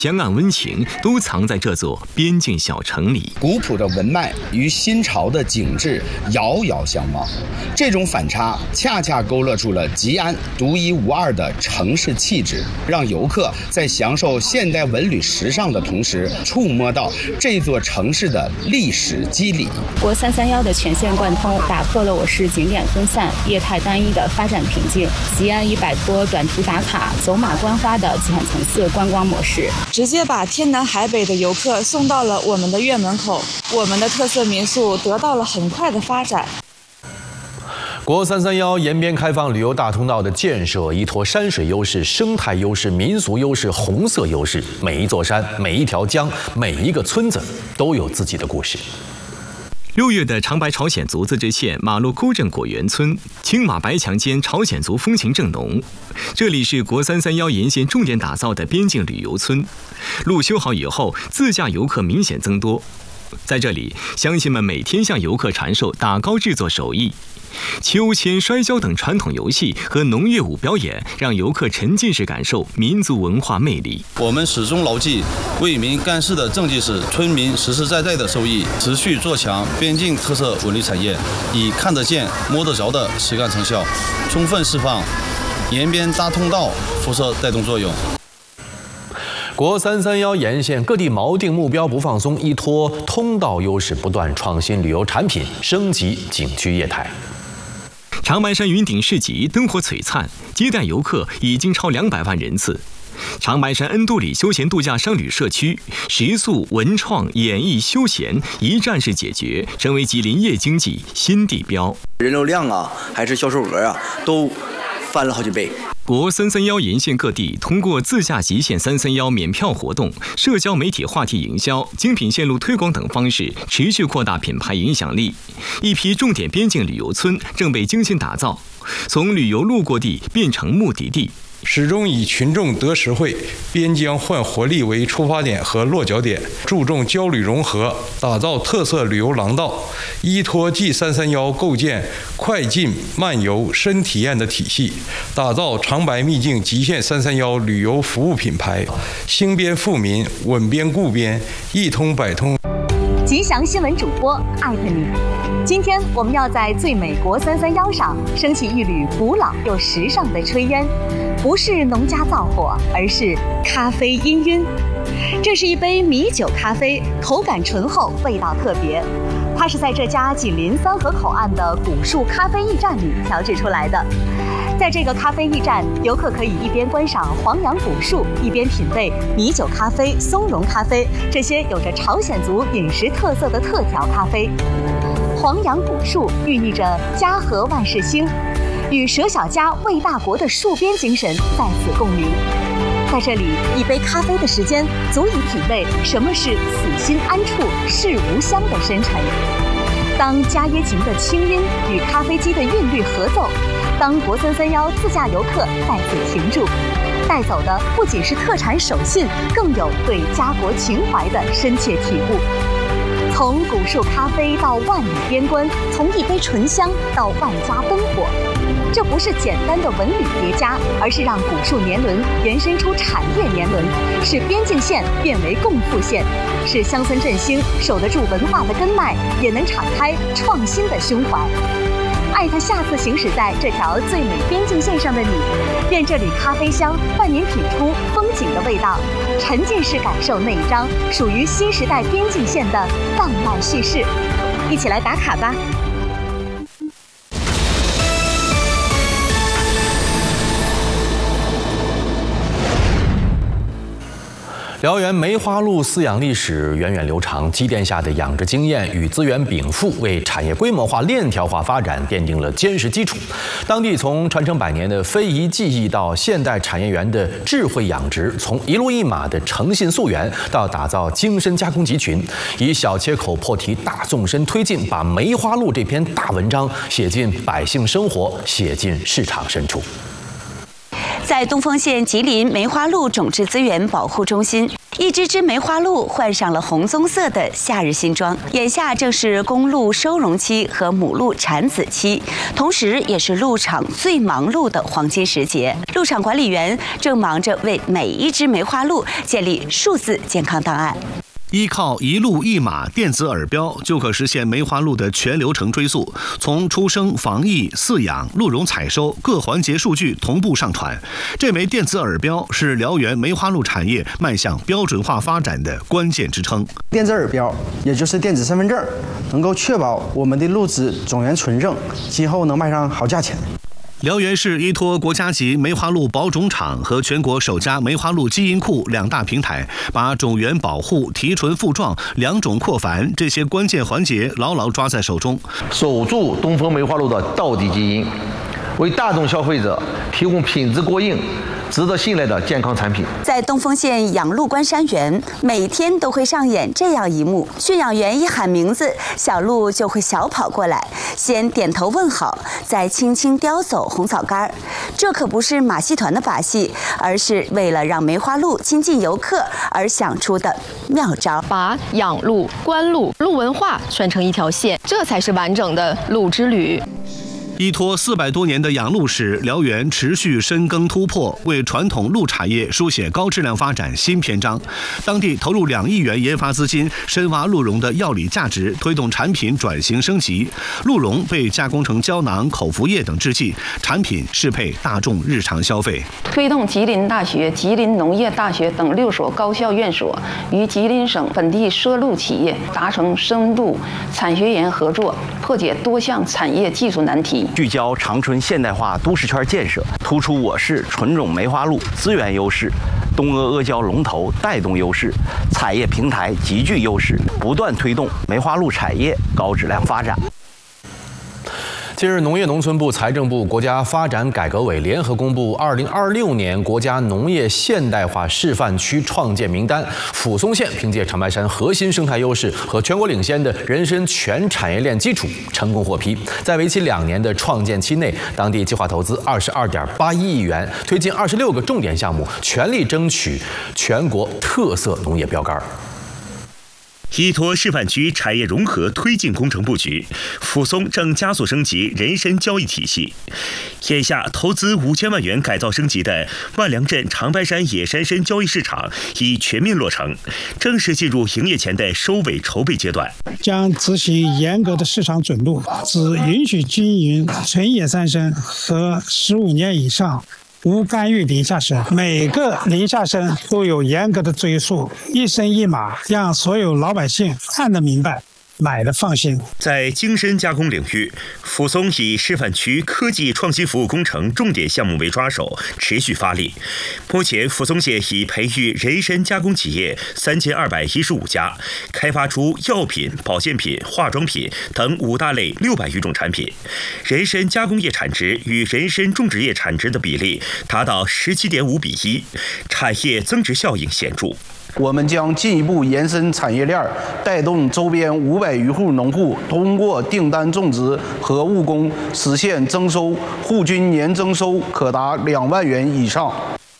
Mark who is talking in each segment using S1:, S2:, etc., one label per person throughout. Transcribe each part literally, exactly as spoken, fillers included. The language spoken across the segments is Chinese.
S1: 江岸温情都藏在这座边境小城里。
S2: 古朴的文脉与新潮的景致遥遥相望，这种反差恰恰勾勒出了吉安独一无二的城市气质，让游客在享受现代文旅时尚的同时，触摸到这座城市的历史肌理。
S3: 国三三幺的全线贯通，打破了我市景点分散、业态单一的发展瓶颈。吉安已摆脱短途打卡、走马观花的浅层次观光模式。
S4: 直接把天南海北的游客送到了我们的院门口，我们的特色民宿得到了很快的发展。
S5: 国三三幺沿边开放旅游大通道的建设，依托山水优势、生态优势、民俗优势、红色优势，每一座山、每一条江、每一个村子都有自己的故事。
S1: 六月的长白朝鲜族自治县马路沟镇果园村，青马白墙间朝鲜族风情正浓。这里是国三三幺沿线重点打造的边境旅游村，路修好以后，自驾游客明显增多。在这里，乡亲们每天向游客传授打糕制作手艺。秋千、摔跤等传统游戏和农乐舞表演，让游客沉浸式感受民族文化魅力。
S6: 我们始终牢记为民干事的政绩是村民实实在在的受益，持续做强边境特色文旅产业，以看得见、摸得着的实干成效，充分释放沿边大通道辐射带动作用。
S5: 国三三幺沿线各地锚定目标不放松，依托通道优势，不断创新旅游产品，升级景区业态。
S1: 长白山云顶市集灯火璀璨，接待游客已经超两百万人次。长白山恩都里休闲度假商旅社区，食宿、文创、演艺、休闲一站式解决，成为吉林夜经济新地标。
S7: 人流量啊，还是销售额啊，都翻了好几倍。
S1: 国三三幺沿线各地通过自驾极限三三幺免票活动、社交媒体话题营销、精品线路推广等方式，持续扩大品牌影响力。一批重点边境旅游村正被精心打造，从旅游路过地变成目的地。
S8: 始终以群众得实惠、边疆焕活力为出发点和落脚点，注重交旅融合，打造特色旅游廊道，依托 G 三三幺构建快进慢游深体验的体系，打造长白秘境极限三三幺旅游服务品牌，兴边富民，稳边固边，一通百通。
S9: 吉祥新闻主播艾特你。今天我们要在最美国三三幺上升起一缕古老又时尚的炊烟，不是农家造火，而是咖啡氤氲。这是一杯米酒咖啡，口感醇厚，味道特别。它是在这家紧邻三河口岸的古树咖啡驿站里调制出来的。在这个咖啡驿站，游客可以一边观赏黄杨古树，一边品味米酒咖啡、松茸咖啡这些有着朝鲜族饮食特色的特调咖啡。黄杨古树寓意着家和万事兴，与舍小家为大国的戍边精神在此共鸣。在这里，一杯咖啡的时间足以体味什么是此心安处是无香的深沉。当佳耶琴的清音与咖啡机的韵律合奏，当国三三幺自驾游客在此停住，带走的不仅是特产手信，更有对家国情怀的深切体悟。从古树咖啡到万里边关，从一杯醇香到万家灯火，这不是简单的文旅叠加，而是让古树年轮延伸出产业年轮，使边境线变为共富线，使乡村振兴守得住文化的根脉，也能敞开创新的胸怀。艾特下次行驶在这条最美边境线上的你，愿这里咖啡香伴您品出风景的味道，沉浸式感受那一张属于新时代边境线的浪漫叙事。一起来打卡吧！
S5: 辽源梅花鹿饲养历史源远流长，积淀下的养殖经验与资源禀赋，为产业规模化、链条化发展奠定了坚实基础。当地从传承百年的非遗技艺到现代产业园的智慧养殖，从一路一马的诚信溯源到打造精深加工集群，以小切口破题、大纵深推进，把梅花鹿这篇大文章写进百姓生活，写进市场深处。
S10: 在东丰县吉林梅花鹿种质资源保护中心，
S9: 一只只梅花鹿换上了红棕色的夏日新装。眼下正是公鹿收容期和母鹿产子期，同时也是鹿场最忙碌的黄金时节。鹿场管理员正忙着为每一只梅花鹿建立数字健康档案。
S10: 依靠一鹿一马电子耳标，就可实现梅花鹿的全流程追溯，从出生、防疫、饲养、鹿茸采收各环节数据同步上传。这枚电子耳标是辽源梅花鹿产业迈向标准化发展的关键支撑。
S11: 电子耳标，也就是电子身份证，能够确保我们的鹿脂种源纯正，今后能卖上好价钱。
S10: 辽源市依托国家级梅花鹿保种场和全国首家梅花鹿基因库两大平台，把种源保护、提纯复壮、良种扩繁这些关键环节牢牢抓在手中，
S12: 守住东风梅花鹿的道地基因，为大众消费者提供品质过硬、 值得信赖的健康产品。
S9: 在东丰县养鹿关山园，每天都会上演这样一幕：驯养员一喊名字，小鹿就会小跑过来，先点头问好，再轻轻叼走红枣干。这可不是马戏团的把戏，而是为了让梅花鹿亲近游客而想出的妙招，
S13: 把养鹿、观鹿、鹿文化串成一条线，这才是完整的鹿之旅。
S10: 依托四百多年的养鹿史，辽源持续深耕突破，为传统鹿产业书写高质量发展新篇章。当地投入两亿元研发资金，深挖鹿茸的药理价值，推动产品转型升级。鹿茸被加工成胶囊、口服液等制剂，产品适配大众日常消费。
S14: 推动吉林大学、吉林农业大学等六所高校院所与吉林省本地涉鹿企业达成深度产学研合作，破解多项产业技术难题。
S15: 聚焦长春现代化都市圈建设，突出我市纯种梅花鹿资源优势、东阿阿胶龙头带动优势、产业平台极具优势，不断推动梅花鹿产业高质量发展。
S5: 近日，农业农村部、财政部、国家发展改革委联合公布二零二六年国家农业现代化示范区创建名单。抚松县凭借长白山核心生态优势和全国领先的人参全产业链基础，成功获批。在为期两年的创建期内，当地计划投资二十二点八一亿元，推进二十六个重点项目，全力争取全国特色农业标杆。
S16: 依托示范区产业融合推进工程布局，抚松正加速升级人参交易体系。眼下，投资五千万元改造升级的万良镇长白山野山参交易市场已全面落成，正式进入营业前的收尾筹备阶段。
S17: 将执行严格的市场准入，只允许经营纯野山参和十五年以上。 无干预林下参，每个林下参都有严格的追溯，一参一码，让所有老百姓看得明白，买的放心。
S16: 在精深加工领域，抚松以示范区科技创新服务工程重点项目为抓手，持续发力。目前，抚松县已培育人参加工企业三千二百一十五家，开发出药品、保健品、化妆品等五大类六百余种产品。人参加工业产值与人参种植业产值的比例达到十七点五比一，产业增值效应显著。
S18: 我们将进一步延伸产业链，带动周边五百余户农户通过订单种植和务工，实现增收，户均年增收可达两万元以上。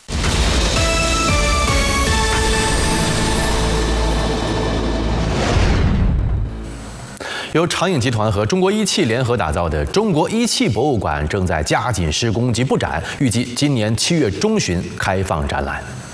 S5: 由长影集团和中国一汽联合打造的中国一汽博物馆正在加紧施工及布展，预计今年七月中旬开放展览。